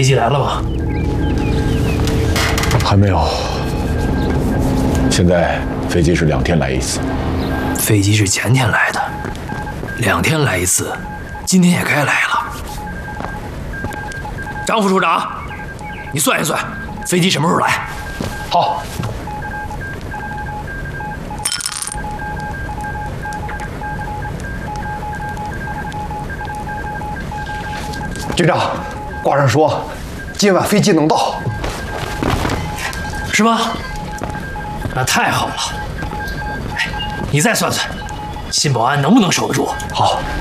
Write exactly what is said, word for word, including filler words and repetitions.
飞机来了吗？ 还没有。现在飞机是两天来一次。 飞机是前天来的，两天来一次，今天也该来了。张副处长，你算一算，飞机什么时候来？ 好。 局长，挂上说，今晚飞机能到。 是吗？那太好了。哎，你再算算，新保安能不能守得住？ 好。